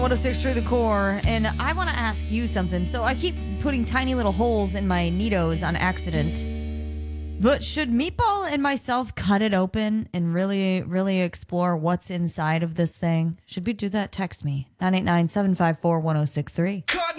106 through the core, and I want to ask you something. So I keep putting tiny little holes in my Neatos on accident. But should Meatball and myself cut it open and really, really explore what's inside of this thing? Should we do that? Text me. 989-754-1063. Cut